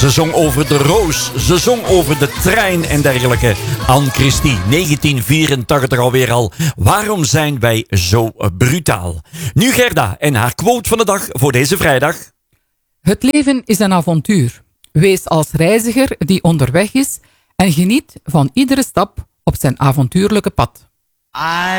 Ze zong over de roos, ze zong over de trein en dergelijke. Anne Christie, 1984 alweer al. Waarom zijn wij zo brutaal? Nu Gerda en haar quote van de dag voor deze vrijdag. Het leven is een avontuur. Wees als reiziger die onderweg is en geniet van iedere stap op zijn avontuurlijke pad. I